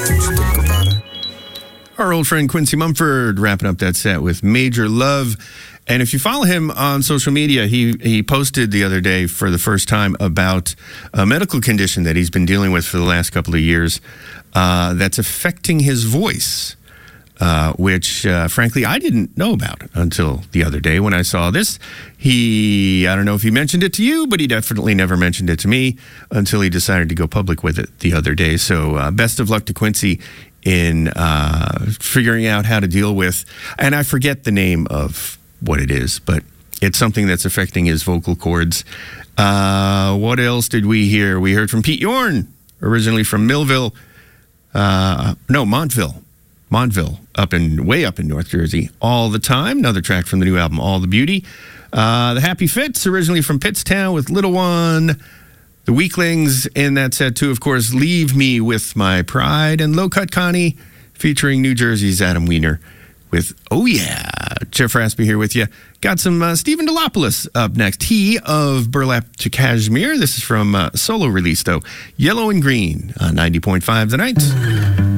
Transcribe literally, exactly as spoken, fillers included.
Our old friend Quincy Mumford wrapping up that set with Major Love. And if you follow him on social media, he, he posted the other day for the first time about a medical condition that he's been dealing with for the last couple of years uh, that's affecting his voice, uh, which, uh, frankly, I didn't know about until the other day when I saw this. He, I don't know if he mentioned it to you, but he definitely never mentioned it to me until he decided to go public with it the other day. So uh, best of luck to Quincy in uh, figuring out how to deal with, and I forget the name of what it is, but it's something that's affecting his vocal cords. Uh, what else did we hear? We heard from Pete Yorn, originally from Millville, uh, no, Montville, Montville, up in way up in North Jersey, All the Time, another track from the new album, All the Beauty. Uh, the Happy Fits, originally from Pittstown with Little One. The Weaklings in that set, too, of course, Leave Me With My Pride, and Low Cut Connie featuring New Jersey's Adam Weiner with Oh Yeah. Jeff Raspy here with you. Got some uh, Stephen Delopoulos up next. He of Burlap to Kashmir. This is from uh, solo release, though. Yellow and Green on ninety point five The Night.